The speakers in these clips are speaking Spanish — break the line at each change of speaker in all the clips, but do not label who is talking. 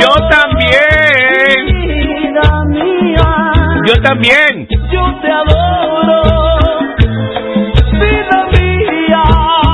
Yo también.
Vida mía.
Yo también.
Yo te adoro. Vida mía.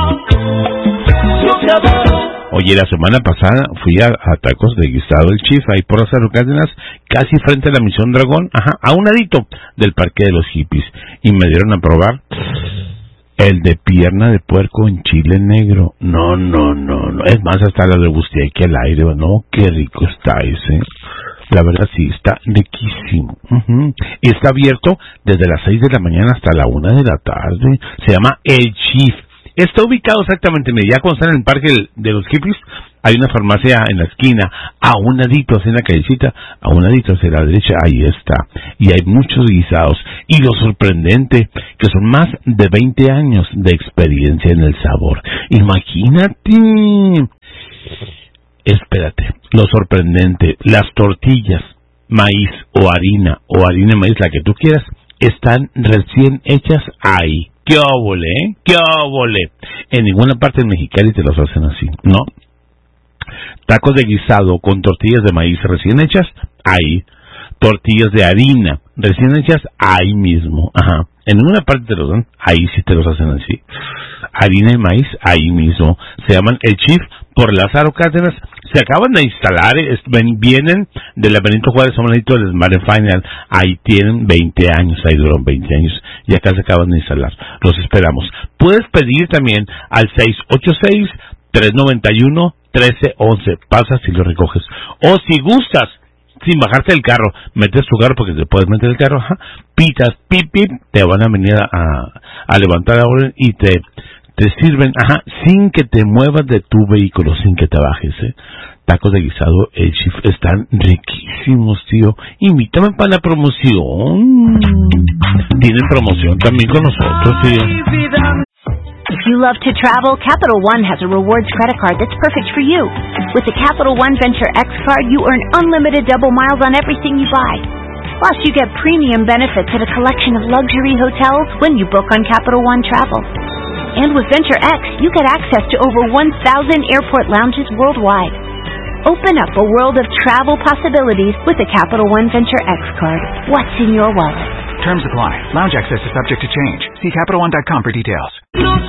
Yo te adoro.
Oye, la semana pasada fui a tacos de guisado el Chief, ahí por las Cárdenas, casi frente a la Misión Dragón, a un ladito del Parque de los Hippies, y me dieron a probar el de pierna de puerco en chile negro. No, es más, hasta la degusté aquí al aire. No, qué rico está ese. La verdad sí, está riquísimo. Y está abierto desde las 6 de la mañana hasta la 1 de la tarde. Se llama El Chief. Está ubicado exactamente, ya cuando están en el Parque de los Hippies, hay una farmacia en la esquina, a un ladito, así en la callecita, a un ladito hacia la derecha, ahí está. Y hay muchos guisados. Y lo sorprendente, que son más de 20 años de experiencia en el sabor. Imagínate. Espérate, lo sorprendente, las tortillas, maíz o harina de maíz, la que tú quieras, están recién hechas ahí. ¡Qué óvole, eh! ¡Qué óvole! En ninguna parte de Mexicali te los hacen así, ¿no? Tacos de guisado con tortillas de maíz recién hechas, ahí. Tortillas de harina recién hechas, ahí mismo. En ninguna parte te los dan, ahí sí te los hacen así. Harina y maíz, ahí mismo. Se llaman El Chief por Lázaro Cárdenas. Se acaban de instalar, vienen de la Benito Juárez, a un ladito del Smart & Final. Ahí tienen 20 años, ahí duran 20 años. Y acá se acaban de instalar. Los esperamos. Puedes pedir también al 686-391-1311. Pasas y lo recoges. O si gustas, sin bajarte del carro, metes tu carro porque te puedes meter el carro, pitas, pip, te van a venir a levantar la orden y te sirven, sin que te muevas de tu vehículo, sin que te bajes, Tacos de guisado, El Chief, están riquísimos, tío. Invítame para la promoción. Tienen promoción también con nosotros, tío.
If you love to travel, Capital One has a rewards credit card that's perfect for you. With the Capital One Venture X card, you earn unlimited double miles on everything you buy. Plus, you get premium benefits at a collection of luxury hotels when you book on Capital One Travel. And with Venture X, you get access to over 1,000 airport lounges worldwide. Open up a world of travel possibilities with the Capital One Venture X card. What's in your wallet?
Terms apply. Lounge access is subject to change. See CapitalOne.com for details.